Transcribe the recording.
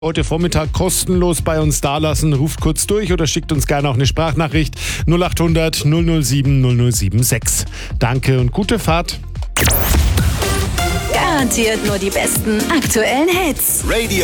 Heute Vormittag kostenlos bei uns dalassen. Ruft kurz durch oder schickt uns gerne auch eine Sprachnachricht 0800 007 0076. Danke und gute Fahrt. Garantiert nur die besten aktuellen Hits. Radio